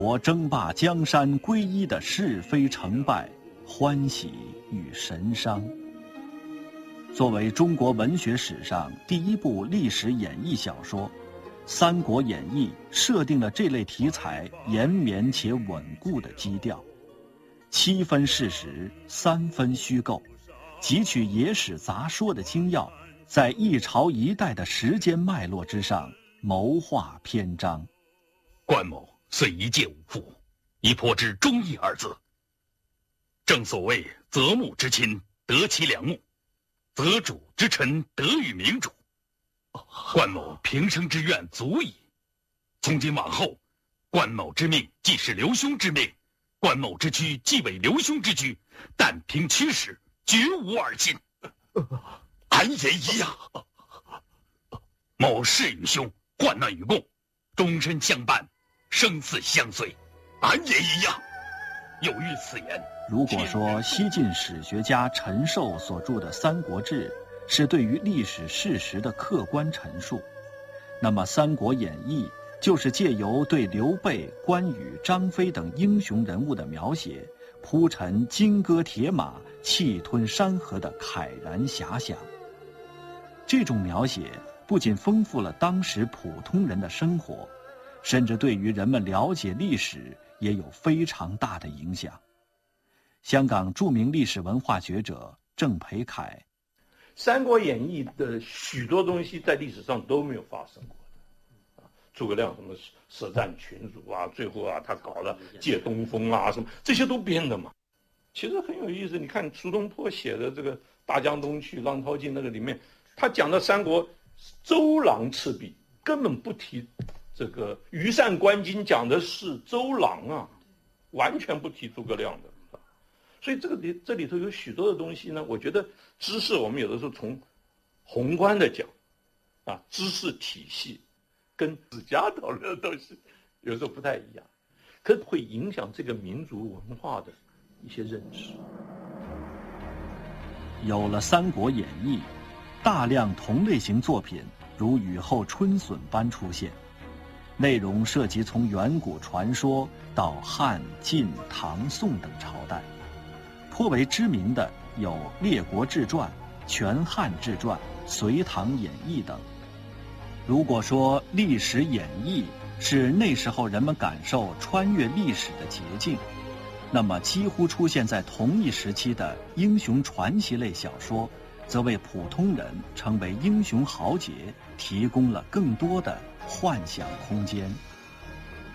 我争霸江山归一的是非成败、欢喜与神伤。作为中国文学史上第一部历史演绎小说，《三国演义》设定了这类题材延绵且稳固的基调，7分事实，3分虚构，汲取野史杂说的精要，在一朝一代的时间脉络之上谋划篇章。 关某虽一介武夫，亦颇知忠义二字。正所谓择木之亲，得其良木；择主之臣，得与明主。关某平生之愿足矣。从今往后，关某之命既是刘兄之命，关某之躯既为刘兄之躯，但凭驱使，绝无二心。 俺也一样。 某誓与兄患难与共，终身相伴，生死相随。 俺也一样。 有遇此言， 如果说西晋史学家陈寿所著的《三国志》是对于历史事实的客观陈述，那么《三国演义》就是借由对刘备、关羽、张飞等英雄人物的描写，铺陈金戈铁马、气吞山河的慨然遐想。这种描写不仅丰富了当时普通人的生活，甚至对于人们了解历史也有非常大的影响。香港著名历史文化学者郑培凯， 《三国演义》的许多东西在历史上都没有发生过的，诸葛亮什么舌战群儒啊，最后啊他搞了借东风啊什么，这些都编的嘛。其实很有意思，你看苏东坡写的这个《大江东去》，浪淘尽那个里面，他讲的三国，周郎赤壁根本不提这个羽扇纶巾，讲的是周郎啊，完全不提诸葛亮的。所以这里头有许多的东西呢，我觉得知识我们有的时候从宏观的讲，知识体系跟史家讨论的东西有时候不太一样，可会影响这个民族文化的一些认识。 有了《三国演义》，大量同类型作品如雨后春笋般出现，内容涉及从远古传说到汉、晋、唐、宋等朝代。颇为知名的有《列国志传》《全汉志传》《隋唐演义》等。如果说历史演绎是那时候人们感受穿越历史的捷径，那么几乎出现在同一时期的英雄传奇类小说，则为普通人成为英雄豪杰提供了更多的幻想空间。